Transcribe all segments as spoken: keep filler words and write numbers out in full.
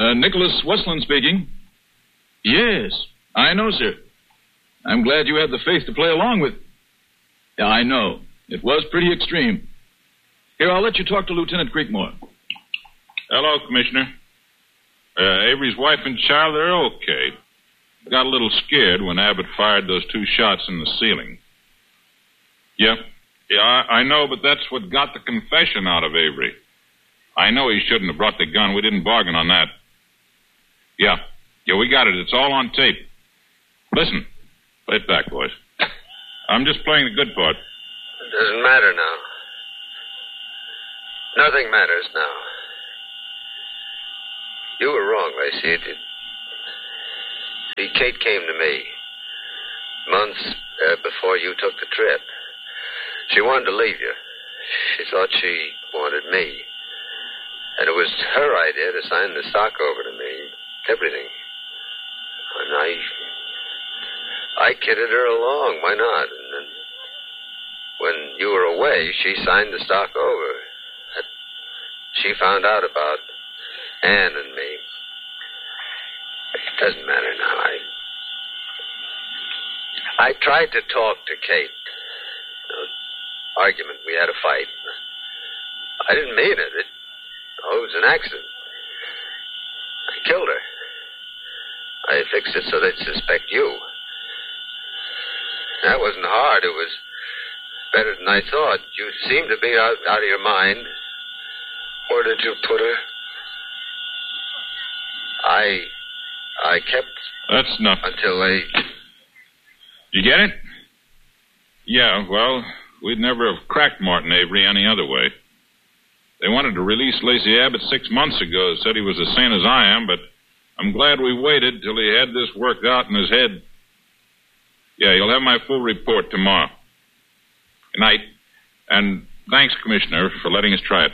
Uh, Nicholas Westland speaking. Yes, I know, sir. I'm glad you had the faith to play along with. Yeah, I know. It was pretty extreme. Here, I'll let you talk to Lieutenant Creekmore. Hello, Commissioner. Uh, Avery's wife and child, they're okay. Got a little scared when Abbott fired those two shots in the ceiling. Yeah, yeah, I, I know, but that's what got the confession out of Avery. I know he shouldn't have brought the gun. We didn't bargain on that. Yeah, yeah, we got it. It's all on tape. Listen, play it back, boys. I'm just playing the good part. It doesn't matter now. Nothing matters now. You were wrong, Lacey. It, it, see, Kate came to me months uh, before you took the trip. She wanted to leave you. She thought she wanted me. And it was her idea to sign the stock over to me. Everything. And I... I kidded her along. Why not? And then when you were away, she signed the stock over. She found out about Ann and me. It doesn't matter now. I... I tried to talk to Kate. The argument, we had a fight. I didn't mean it. It, oh, it was an accident. I killed her. I fixed it so they'd suspect you. That wasn't hard. It was better than I thought. You seemed to be out, out of your mind. Where did you put her? I... I kept... That's nothing. Until they... You get it? Yeah, well, we'd never have cracked Martin Avery any other way. They wanted to release Lacey Abbott six months ago. Said he was as sane as I am, but I'm glad we waited till he had this worked out in his head. Yeah, you'll have my full report tomorrow. Good night. And thanks, Commissioner, for letting us try it.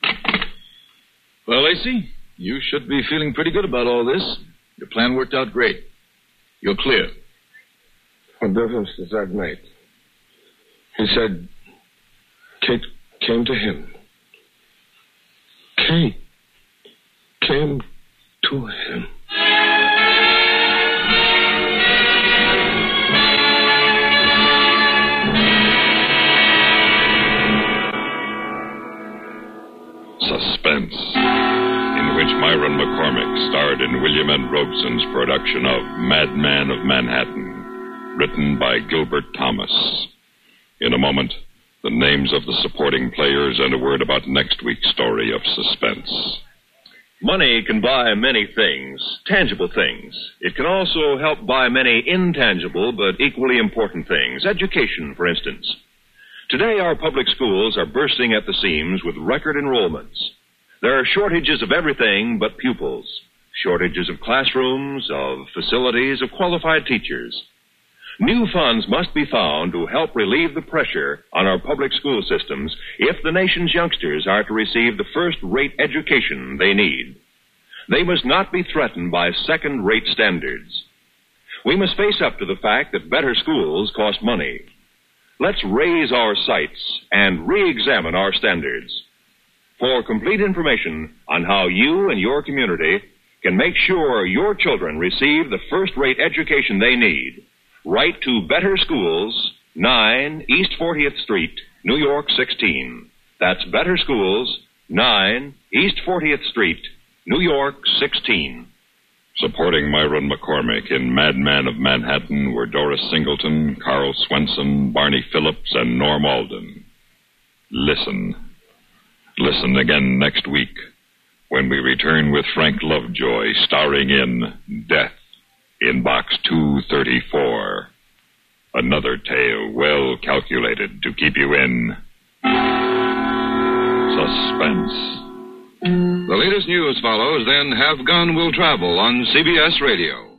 Well, Lacey, you should be feeling pretty good about all this. Your plan worked out great. You're clear. What difference does that make? He said Kate came to him. Kate came to him. Suspense, in which Myron McCormick starred in William N. Robeson's production of Madman of Manhattan, written by Gilbert Thomas. In a moment, the names of the supporting players and a word about next week's story of Suspense. Money can buy many things, tangible things. It can also help buy many intangible but equally important things. Education, for instance. Today, our public schools are bursting at the seams with record enrollments. There are shortages of everything but pupils. Shortages of classrooms, of facilities, of qualified teachers. New funds must be found to help relieve the pressure on our public school systems if the nation's youngsters are to receive the first-rate education they need. They must not be threatened by second-rate standards. We must face up to the fact that better schools cost money. Let's raise our sights and re-examine our standards. For complete information on how you and your community can make sure your children receive the first-rate education they need, write to Better Schools, nine East fortieth Street, New York sixteen. That's Better Schools, nine East fortieth Street, New York sixteen. Supporting Myron McCormick in Madman of Manhattan were Doris Singleton, Carl Swenson, Barney Phillips, and Norm Alden. Listen. Listen again next week when we return with Frank Lovejoy starring in Death in Box two thirty-four. Another tale well calculated to keep you in suspense. The latest news follows, then Have Gun Will Travel on C B S Radio.